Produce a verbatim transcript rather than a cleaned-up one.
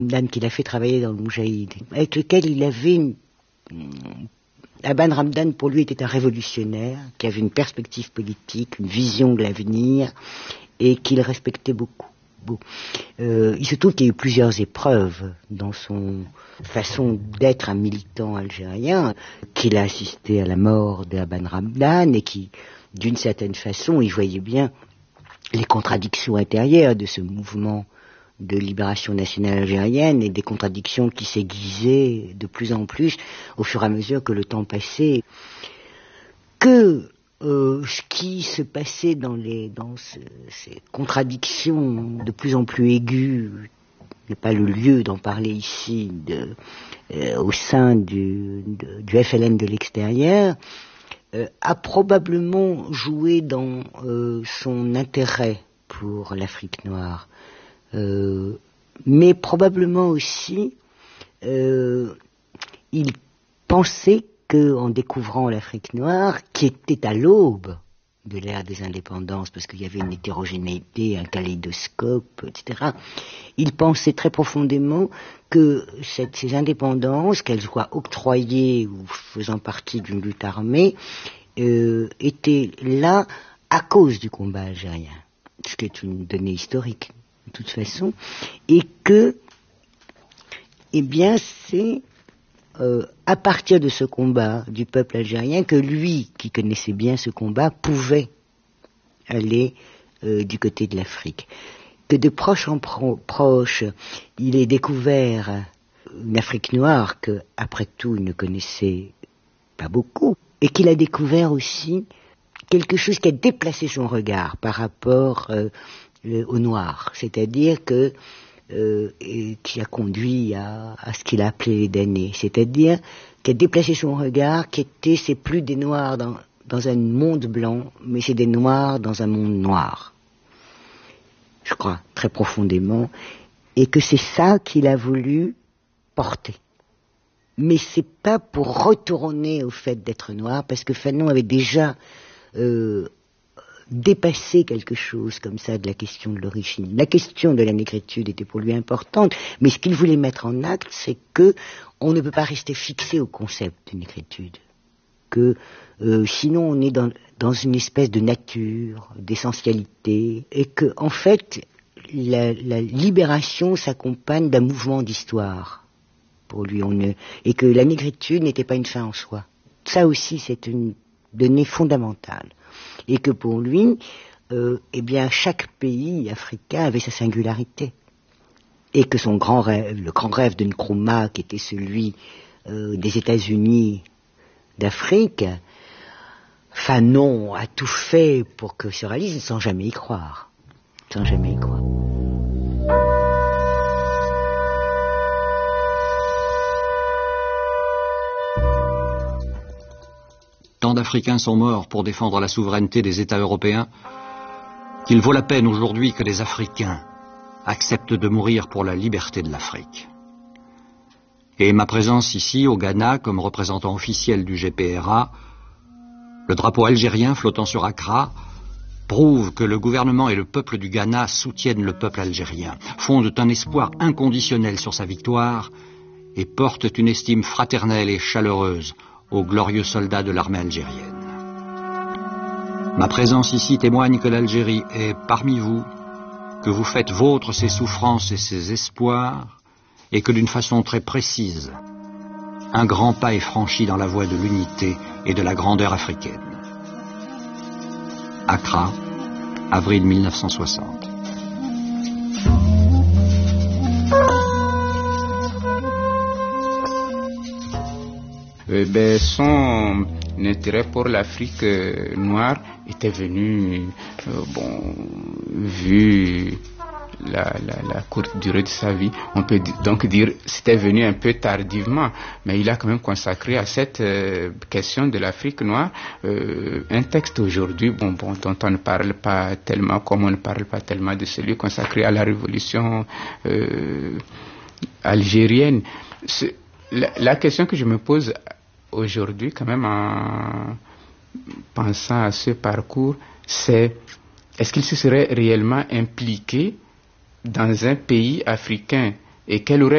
Ramdan, qu'il a fait travailler dans le Moudjahid, avec lequel il avait une... Aban Ramdan, pour lui, était un révolutionnaire, qui avait une perspective politique, une vision de l'avenir, et qu'il respectait beaucoup. Bon. Euh, il se trouve qu'il y a eu plusieurs épreuves dans son façon d'être un militant algérien, qu'il a assisté à la mort d'Aban Ramdan, et qui, d'une certaine façon, il voyait bien les contradictions intérieures de ce mouvement de libération nationale algérienne, et des contradictions qui s'aiguisaient de plus en plus au fur et à mesure que le temps passait. Que euh, ce qui se passait dans, les, dans ce, ces contradictions de plus en plus aiguës, n'est pas le lieu d'en parler ici, de, euh, au sein du, de, du F L N de l'extérieur, euh, a probablement joué dans euh, son intérêt pour l'Afrique noire. Euh, mais probablement aussi, euh, il pensait qu'en découvrant l'Afrique noire, qui était à l'aube de l'ère des indépendances, parce qu'il y avait une hétérogénéité, un kaléidoscope, et cetera, il pensait très profondément que cette, ces indépendances, qu'elles soient octroyées ou faisant partie d'une lutte armée, euh, étaient là à cause du combat algérien, ce qui est une donnée historique de toute façon, et que, eh bien, c'est euh, à partir de ce combat du peuple algérien que lui, qui connaissait bien ce combat, pouvait aller euh, du côté de l'Afrique. Que de proche en pro- proche, il ait découvert une Afrique noire que, après tout, il ne connaissait pas beaucoup, et qu'il a découvert aussi quelque chose qui a déplacé son regard par rapport euh, Le, au noir, c'est-à-dire que euh, et qui a conduit à, à ce qu'il a appelé les damnés, c'est-à-dire qui a déplacé son regard, qui était, c'est plus des noirs dans, dans un monde blanc, mais c'est des noirs dans un monde noir, je crois, très profondément, et que c'est ça qu'il a voulu porter. Mais c'est pas pour retourner au fait d'être noir, parce que Fanon avait déjà euh, dépasser quelque chose comme ça de la question de l'origine. La question de la négritude était pour lui importante, mais ce qu'il voulait mettre en acte, c'est que on ne peut pas rester fixé au concept de négritude, que euh, sinon on est dans, dans une espèce de nature, d'essentialité, et que en fait la, la libération s'accompagne d'un mouvement d'histoire pour lui, on ne, et que la négritude n'était pas une fin en soi. Ça aussi, c'est une donnée fondamentale. Et que pour lui, euh, eh bien, chaque pays africain avait sa singularité. Et que son grand rêve, le grand rêve de Nkrumah, qui était celui euh, des États-Unis d'Afrique, Fanon a tout fait pour que se réalise sans jamais y croire. Sans jamais y croire. Tant d'Africains sont morts pour défendre la souveraineté des États européens qu'il vaut la peine aujourd'hui que les Africains acceptent de mourir pour la liberté de l'Afrique. Et ma présence ici, au Ghana, comme représentant officiel du G P R A, le drapeau algérien flottant sur Accra, prouve que le gouvernement et le peuple du Ghana soutiennent le peuple algérien, fondent un espoir inconditionnel sur sa victoire et portent une estime fraternelle et chaleureuse aux glorieux soldats de l'armée algérienne. Ma présence ici témoigne que l'Algérie est parmi vous, que vous faites vôtres ses souffrances et ses espoirs, et que d'une façon très précise, un grand pas est franchi dans la voie de l'unité et de la grandeur africaine. Accra, avril mille neuf cent soixante. Euh, ben, son intérêt pour l'Afrique euh, noire était venu, euh, bon, vu la, la, la courte durée de sa vie, on peut donc dire c'était venu un peu tardivement, mais il a quand même consacré à cette euh, question de l'Afrique noire euh, un texte aujourd'hui, bon, bon, dont on ne parle pas tellement, comme on ne parle pas tellement de celui consacré à la révolution euh, algérienne. C'est, la, la question que je me pose aujourd'hui, quand même, en pensant à ce parcours, c'est est-ce qu'il se serait réellement impliqué dans un pays africain et quel aurait